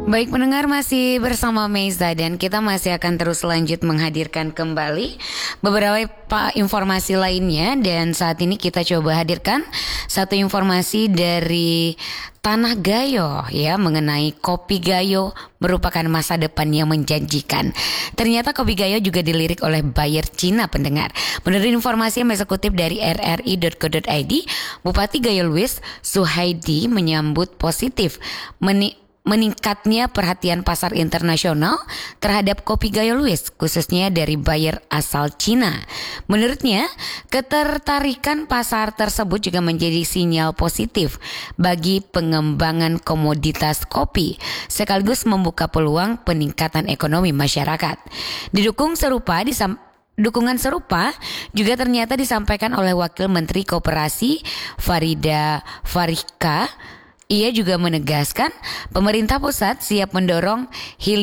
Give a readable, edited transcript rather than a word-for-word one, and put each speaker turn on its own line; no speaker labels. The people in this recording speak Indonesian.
Baik pendengar, masih bersama Meiza dan kita masih akan terus lanjut menghadirkan kembali beberapa informasi lainnya. Dan saat ini kita coba hadirkan satu informasi dari Tanah Gayo ya, mengenai kopi Gayo merupakan masa depan yang menjanjikan. Ternyata kopi Gayo juga dilirik oleh buyer Cina, pendengar. Menurut informasi yang saya kutip dari rri.co.id, Bupati Gayo Luis Suhaidi menyambut positif meningkatnya perhatian pasar internasional terhadap kopi Gayo Luis, khususnya dari buyer asal Cina. Menurutnya, ketertarikan pasar tersebut juga menjadi sinyal positif bagi pengembangan komoditas kopi, sekaligus membuka peluang peningkatan ekonomi masyarakat. Dukungan serupa juga ternyata disampaikan oleh Wakil Menteri Koperasi Farida Farika. Ia juga menegaskan pemerintah pusat siap mendorong